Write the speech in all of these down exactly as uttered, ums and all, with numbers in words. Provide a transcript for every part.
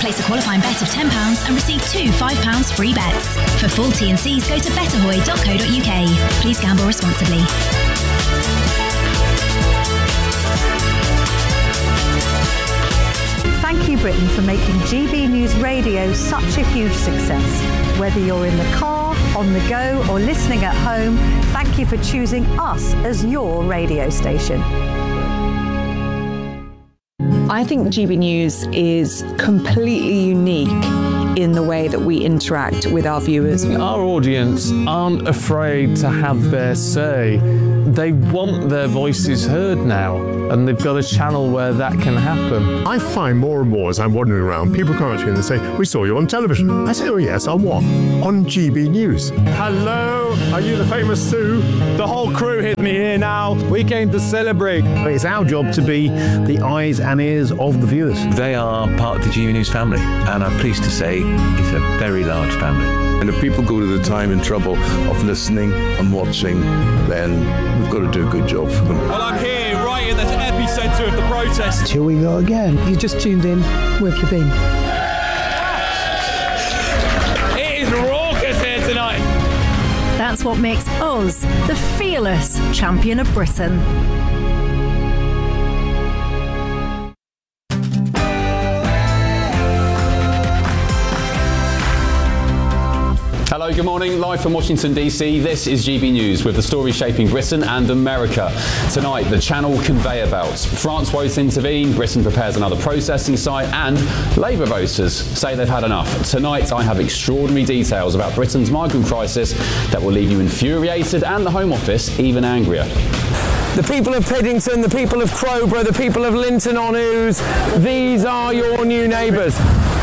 Place a qualifying bet of ten pounds and receive two five pounds free bets. For full T and Cs, go to betterhoy dot co dot uk. Please gamble responsibly. Thank you, Britain, for making G B News Radio such a huge success. Whether you're in the car, on the go, or listening at home, thank you for choosing us as your radio station. I think G B News is completely unique in the way that we interact with our viewers. Our audience aren't afraid to have their say. They want their voices heard now, and they've got a channel where that can happen. I find more and more as I'm wandering around, people come up to me and they say, "We saw you on television." I say, "Oh yes, on what?" "On G B News." Hello, are you the famous Sue? The whole crew hit me here now. We came to celebrate. It's our job to be the eyes and ears of the viewers. They are part of the G B News family, and I'm pleased to say it's a very large family. And if people go to the time and trouble of listening and watching, then we've got to do a good job for them. Well, I'm here right in the epicentre of the protest. Here we go again. You just tuned in. Where have you been? It is raucous here tonight. That's what makes us the fearless champion of Britain. Hello, good morning. Live from Washington, D C, this is G B News with the stories shaping Britain and America. Tonight, the Channel conveyor belts. France won't intervene, Britain prepares another processing site, and Labour voters say they've had enough. Tonight, I have extraordinary details about Britain's migrant crisis that will leave you infuriated and the Home Office even angrier. The people of Piddington, the people of Crowborough, the people of Linton-on-Ouse, these are your new neighbours.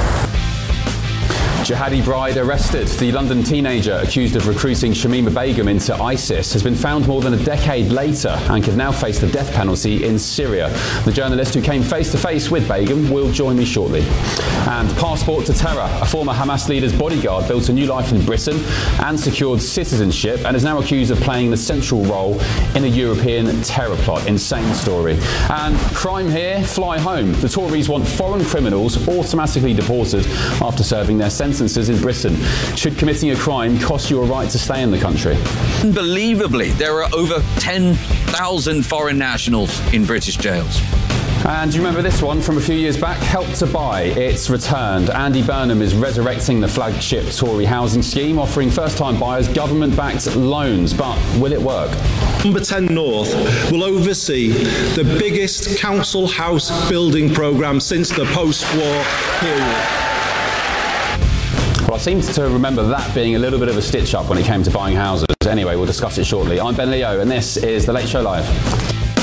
Jihadi bride arrested. The London teenager accused of recruiting Shamima Begum into ISIS has been found more than a decade later and could now face the death penalty in Syria. The journalist who came face to face with Begum will join me shortly. And passport to terror. A former Hamas leader's bodyguard built a new life in Britain and secured citizenship and is now accused of playing the central role in a European terror plot. Insane story. And crime here, fly home. The Tories want foreign criminals automatically deported after serving their sentence in Britain. Should committing a crime cost you a right to stay in the country? Unbelievably, there are over ten thousand foreign nationals in British jails. And do you remember this one from a few years back? Help to Buy. It's returned. Andy Burnham is resurrecting the flagship Tory housing scheme, offering first-time buyers government-backed loans. But will it work? Number ten North will oversee the biggest council house building programme since the post-war period. Well, I seem to remember that being a little bit of a stitch-up when it came to buying houses. Anyway, we'll discuss it shortly. I'm Ben Leo, and this is The Late Show Live.